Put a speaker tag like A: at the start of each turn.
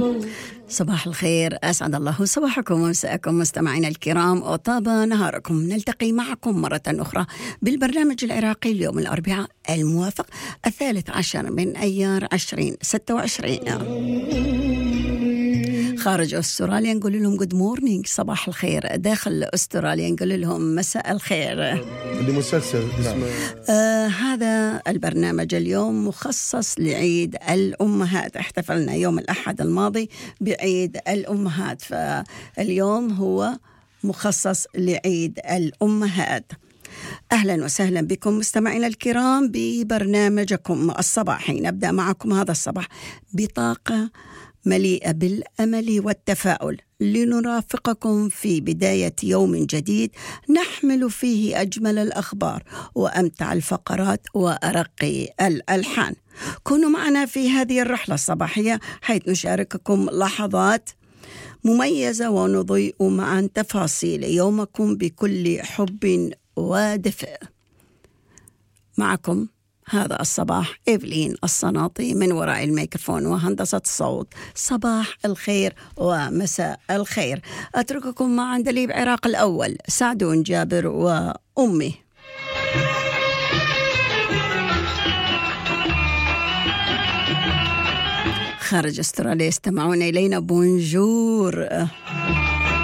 A: صباح الخير، أسعد الله صباحكم ومساءكم مستمعينا الكرام، وطاب نهاركم. نلتقي معكم مرة أخرى بالبرنامج العراقي اليوم الأربعاء الموافق 13 من أيار 2026. خارج أستراليا نقول لهم good morning صباح الخير، داخل أستراليا نقول لهم مساء الخير.
B: لمسلسل اسمه
A: هذا البرنامج اليوم مخصص لعيد الأمهات. احتفلنا يوم الأحد الماضي بعيد الأمهات، فاليوم هو مخصص لعيد الأمهات. أهلا وسهلا بكم مستمعينا الكرام ببرنامجكم الصباحي. نبدأ معكم هذا الصباح بطاقة مليئة بالأمل والتفاؤل لنرافقكم في بداية يوم جديد نحمل فيه أجمل الأخبار وأمتع الفقرات وأرق الألحان. كونوا معنا في هذه الرحلة الصباحية حيث نشارككم لحظات مميزة ونضيء معا تفاصيل يومكم بكل حب ودفء. معكم هذا الصباح إيفلين الصناطي من وراء الميكروفون وهندسة الصوت. صباح الخير ومساء الخير. أترككم مع عندليب عراق الأول سعدون جابر وأمي. خارج أستراليا يستمعون إلينا بونجور.